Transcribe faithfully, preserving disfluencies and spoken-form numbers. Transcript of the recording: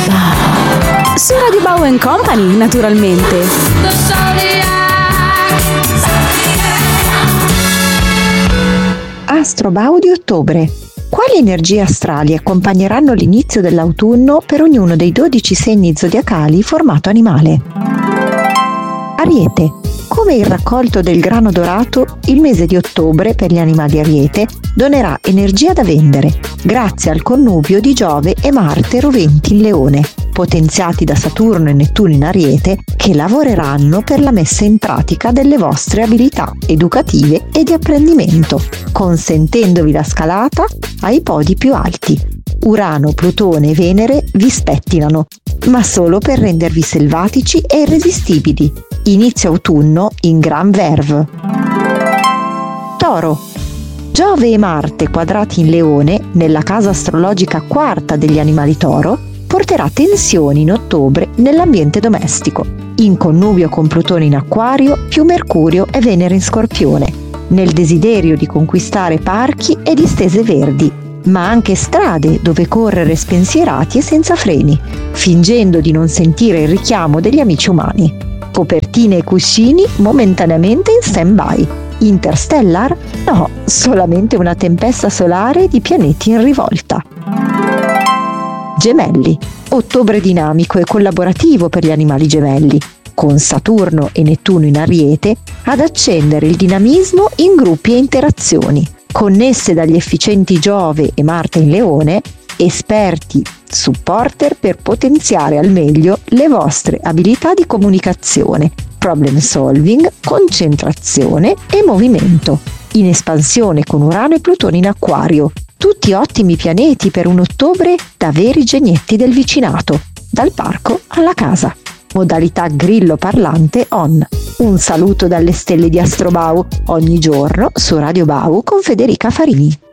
Su Radio Bau and Company, naturalmente. Astrobau di ottobre. Quali energie astrali accompagneranno l'inizio dell'autunno per ognuno dei dodici segni zodiacali formato animale? Ariete. Come il raccolto del grano dorato, il mese di ottobre per gli animali Ariete donerà energia da vendere, grazie al connubio di Giove e Marte roventi in Leone, potenziati da Saturno e Nettuno in Ariete, che lavoreranno per la messa in pratica delle vostre abilità educative e di apprendimento, consentendovi la scalata ai podi più alti. Urano, Plutone e Venere vi spettinano, ma solo per rendervi selvatici e irresistibili. Inizio autunno in gran verve. Toro. Giove e Marte quadrati in Leone, nella casa astrologica quarta degli animali Toro, porterà tensioni in ottobre nell'ambiente domestico, in connubio con Plutone in Acquario più Mercurio e Venere in Scorpione, nel desiderio di conquistare parchi e distese verdi, ma anche strade dove correre spensierati e senza freni, fingendo di non sentire il richiamo degli amici umani. Copertine e cuscini momentaneamente in stand-by. Interstellar? No, solamente una tempesta solare di pianeti in rivolta. Gemelli. Ottobre dinamico e collaborativo per gli animali gemelli, con Saturno e Nettuno in Ariete ad accendere il dinamismo in gruppi e interazioni, connesse dagli efficienti Giove e Marte in Leone, esperti supporter per potenziare al meglio le vostre abilità di comunicazione, problem solving, concentrazione e movimento, in espansione con Urano e Plutone in Acquario, tutti ottimi pianeti per un ottobre da veri genietti del vicinato, dal parco alla casa. Modalità grillo parlante on. Un saluto dalle stelle di Astrobau, ogni giorno su Radio Bau con Federica Farini.